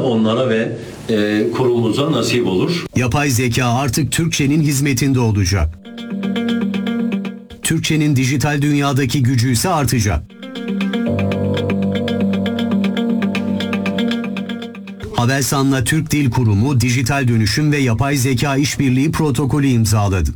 onlara ve kurumumuza nasip olur. Yapay zeka artık Türkçenin hizmetinde olacak. Türkçenin dijital dünyadaki gücü ise artacak. Havelsan'la Türk Dil Kurumu dijital dönüşüm ve yapay zeka işbirliği protokolü imzaladı.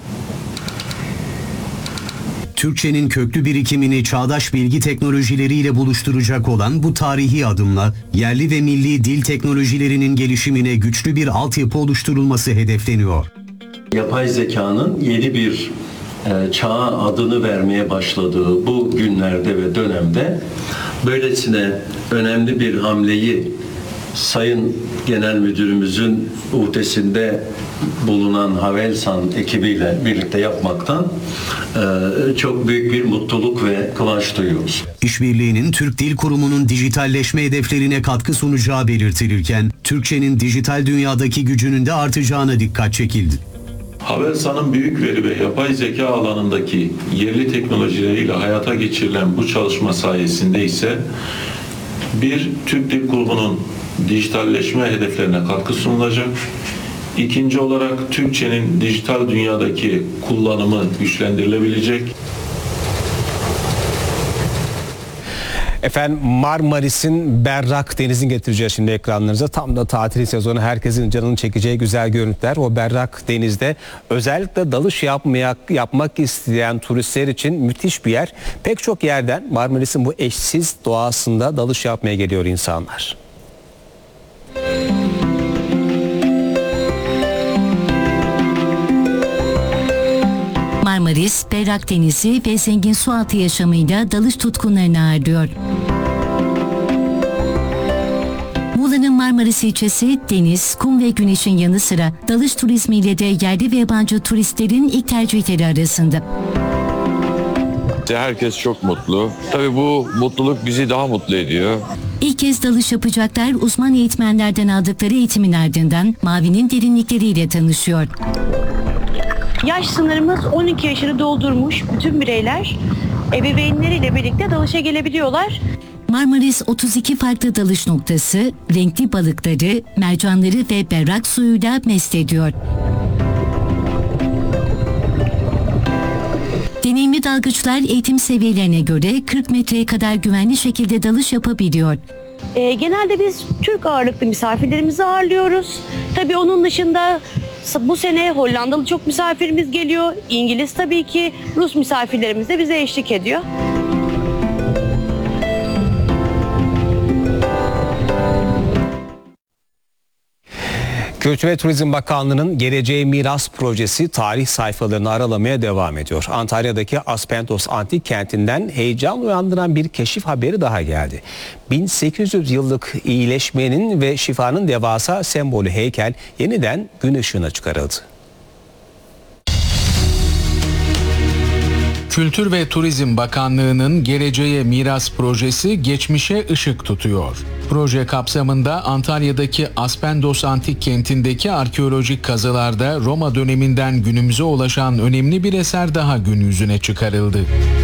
Türkçenin köklü birikimini çağdaş bilgi teknolojileriyle buluşturacak olan bu tarihi adımla yerli ve milli dil teknolojilerinin gelişimine güçlü bir altyapı oluşturulması hedefleniyor. Yapay zekanın yeni bir çağa adını vermeye başladığı bu günlerde ve dönemde böylesine önemli bir hamleyi Sayın Genel Müdürümüzün uhdesinde bulunan Havelsan ekibiyle birlikte yapmaktan çok büyük bir mutluluk ve kıvanç duyuyoruz. İşbirliğinin Türk Dil Kurumu'nun dijitalleşme hedeflerine katkı sunacağı belirtilirken, Türkçenin dijital dünyadaki gücünün de artacağına dikkat çekildi. Havelsan'ın büyük veri ve yapay zeka alanındaki yerli teknolojileriyle hayata geçirilen bu çalışma sayesinde ise bir, Türk Dil Kurumu'nun dijitalleşme hedeflerine katkı sunulacak. İkinci olarak Türkçenin dijital dünyadaki kullanımı güçlendirilebilecek. Efendim, Marmaris'in berrak denizini getireceğiz şimdi ekranlarınıza. Tam da tatil sezonu, herkesin canını çekeceği güzel görüntüler. O berrak denizde özellikle dalış yapmak isteyen turistler için müthiş bir yer. Pek çok yerden Marmaris'in bu eşsiz doğasında dalış yapmaya geliyor insanlar. Marmaris, berrak denizi ve zengin sualtı yaşamıyla dalış tutkunlarını ağırlıyor. Muğla'nın Marmaris ilçesi deniz, kum ve güneşin yanı sıra dalış turizmiyle de yerli ve yabancı turistlerin ilk tercihleri arasında. Herkes çok mutlu. Tabii bu mutluluk bizi daha mutlu ediyor. İlk kez dalış yapacaklar uzman eğitmenlerden aldıkları eğitimin ardından mavinin derinlikleriyle tanışıyor. Yaş sınırımız 12 yaşını doldurmuş bütün bireyler ebeveynleriyle birlikte dalışa gelebiliyorlar. Marmaris 32 farklı dalış noktası, renkli balıkları, mercanları ve berrak suyuyla mest ediyor. Deneyimli dalgıçlar eğitim seviyelerine göre 40 metreye kadar güvenli şekilde dalış yapabiliyor. Genelde biz Türk ağırlıklı misafirlerimizi ağırlıyoruz. Tabii onun dışında bu sene Hollandalı çok misafirimiz geliyor. İngiliz tabii ki, Rus misafirlerimiz de bize eşlik ediyor. Kültür ve Turizm Bakanlığı'nın Geleceğe Miras projesi tarih sayfalarını aralamaya devam ediyor. Antalya'daki Aspendos Antik Kenti'nden heyecan uyandıran bir keşif haberi daha geldi. 1800 yıllık iyileşmenin ve şifanın devasa sembolü heykel yeniden gün ışığına çıkarıldı. Kültür ve Turizm Bakanlığı'nın Geleceğe Miras projesi geçmişe ışık tutuyor. Proje kapsamında Antalya'daki Aspendos Antik Kenti'ndeki arkeolojik kazılarda Roma döneminden günümüze ulaşan önemli bir eser daha gün yüzüne çıkarıldı.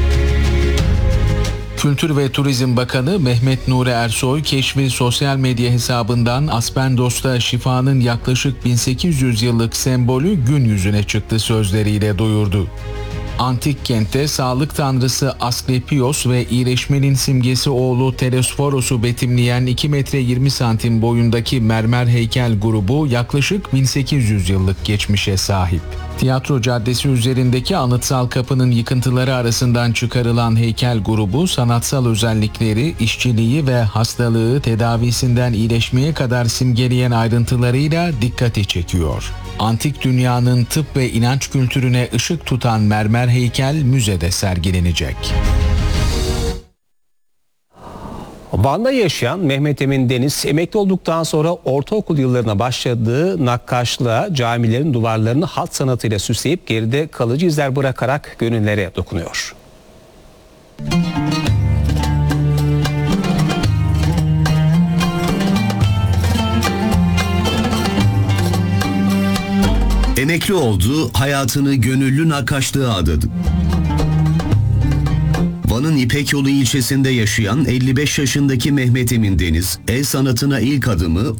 Kültür ve Turizm Bakanı Mehmet Nuri Ersoy, keşfi sosyal medya hesabından Aspendos'ta şifanın yaklaşık 1800 yıllık sembolü gün yüzüne çıktı sözleriyle duyurdu. Antik kentte sağlık tanrısı Asklepios ve iyileşmenin simgesi oğlu Telesforos'u betimleyen 2 metre 20 santim boyundaki mermer heykel grubu yaklaşık 1800 yıllık geçmişe sahip. Tiyatro Caddesi üzerindeki anıtsal kapının yıkıntıları arasından çıkarılan heykel grubu sanatsal özellikleri, işçiliği ve hastalığı tedavisinden iyileşmeye kadar simgeleyen ayrıntılarıyla dikkati çekiyor. Antik dünyanın tıp ve inanç kültürüne ışık tutan mermer heykel müzede sergilenecek. Van'da yaşayan Mehmet Emin Deniz, emekli olduktan sonra ortaokul yıllarına başladığı nakkaşlığa camilerin duvarlarını hat sanatıyla süsleyip geride kalıcı izler bırakarak gönüllere dokunuyor. Emekli oldu, hayatını gönüllü nakkaşlığa adadı. Van'ın İpek Yolu ilçesinde yaşayan 55 yaşındaki Mehmet Emin Deniz, el sanatına ilk adımı